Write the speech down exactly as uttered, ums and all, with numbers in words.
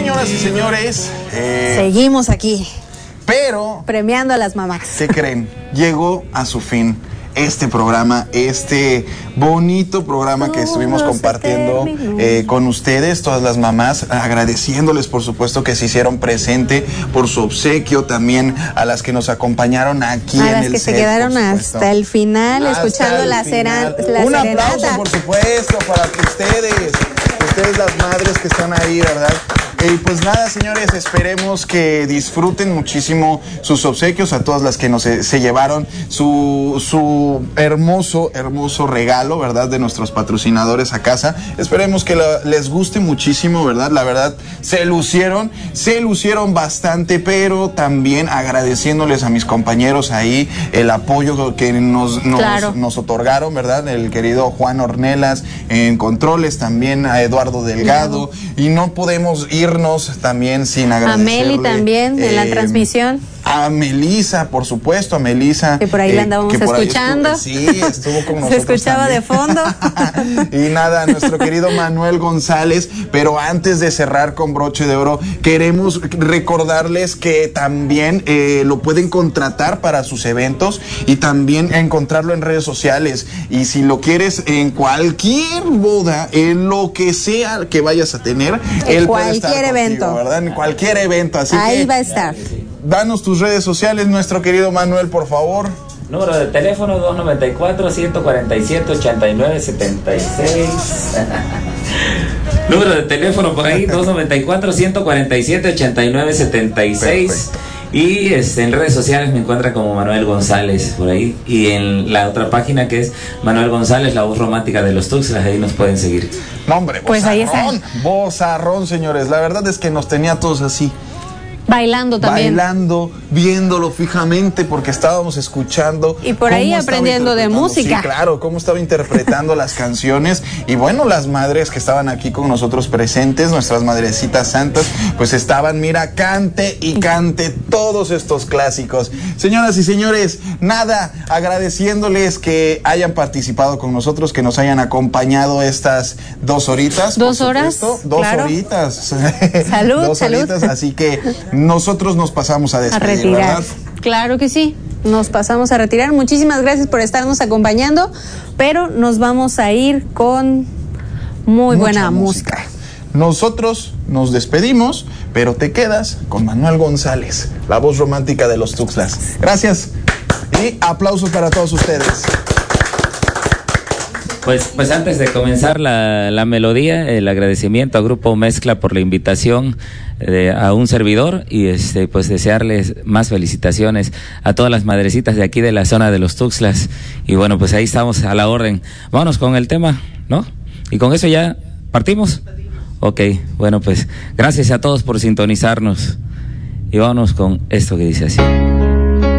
señoras y señores, eh, seguimos aquí. Pero premiando a las mamás. ¿Qué creen? Llegó a su fin este programa, este bonito programa Todo que estuvimos compartiendo eh, con ustedes, todas las mamás, agradeciéndoles por supuesto que se hicieron presente por su obsequio, también a las que nos acompañoron aquí a en las el que set, se quedaron hasta el final hasta escuchando la, cera, la Un serenata. aplauso por supuesto para ustedes, ustedes las madres que están ahí, ¿verdad? Y pues nada, señores, esperemos que disfruten muchísimo sus obsequios, a todas las que nos se, se llevaron su, su hermoso, hermoso regalo, ¿verdad? De nuestros patrocinadores a casa. Esperemos que la, les guste muchísimo, ¿verdad? La verdad, se lucieron, se lucieron bastante, pero también agradeciéndoles a mis compañeros ahí el apoyo que nos, nos, claro. nos otorgaron, ¿verdad? El querido Juan Ornelas en controles, también a Eduardo Delgado, claro. Y no podemos ir también sin agradecerle. A Meli también, en eh, la transmisión. A Melisa, por supuesto, a Melisa. Que por ahí eh, la andábamos escuchando. Estuvo, sí, estuvo con nosotros. Se escuchaba también. De fondo. Y nada, nuestro querido Manuel González. Pero antes de cerrar con broche de oro, queremos recordarles que también eh, lo pueden contratar para sus eventos y también encontrarlo en redes sociales. Y si lo quieres en cualquier boda, en lo que sea que vayas a tener, en él cualquier puede estar evento. Contigo, ¿verdad? En cualquier evento. Así ahí que, va a estar. Danos tus redes sociales, nuestro querido Manuel, por favor. Número de teléfono dos noventa y cuatro, ciento cuarenta y siete, ochenta y nueve, setenta y seis. Número de teléfono por ahí, dos noventa y cuatro, ciento cuarenta y siete, ochenta y nueve, setenta y seis. Perfecto. Y este, en redes sociales me encuentran como Manuel González por ahí. Y en la otra página que es Manuel González, la voz romántica de los Tuxtlas, ahí nos pueden seguir. No, hombre, pues ahí está. Vozarrón, señores. La verdad es que nos tenía todos así. Bailando también. Bailando, viéndolo fijamente porque estábamos escuchando. Y por ahí aprendiendo de música. Sí, claro, cómo estaba interpretando las canciones. Y bueno, las madres que estaban aquí con nosotros presentes, nuestras madrecitas santas, pues estaban, mira, cante y cante todos estos clásicos. Señoras y señores, nada, agradeciéndoles que hayan participado con nosotros, que nos hayan acompañado estas dos horitas. Dos horas. Dos claro. horitas. Salud, dos salud. horitas, así que nosotros nos pasamos a despedir, a retirar. ¿verdad? Claro que sí, nos pasamos a retirar. Muchísimas gracias por estarnos acompañando, pero nos vamos a ir con muy Mucha buena música. música. Nosotros nos despedimos, pero te quedas con Manuel González, la voz romántica de los Tuxtlas. Gracias y aplausos para todos ustedes. Pues, pues antes de comenzar la, la melodía, el agradecimiento a Grupo Mezcla por la invitación eh, a un servidor y este pues desearles más felicitaciones a todas las madrecitas de aquí de la zona de los Tuxtlas. Y bueno, pues ahí estamos a la orden. Vámonos con el tema, ¿no? Y con eso ya partimos. Ok, bueno, pues gracias a todos por sintonizarnos y vámonos con esto que dice así.